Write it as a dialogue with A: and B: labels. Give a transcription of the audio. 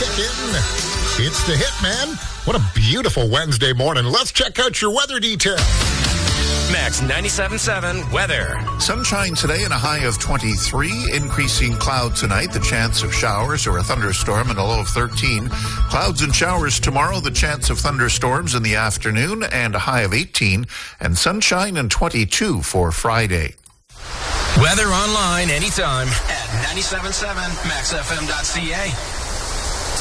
A: kick in. It's the Hitman. What a beautiful Wednesday morning. Let's check out your weather details.
B: Max 97.7 weather.
C: Sunshine today and a high of 23. Increasing cloud tonight. The chance of showers or a thunderstorm and a low of 13. Clouds and showers tomorrow. The chance of thunderstorms in the afternoon and a high of 18. And sunshine and 22 for Friday.
B: Weather online anytime at 97.7maxfm.ca.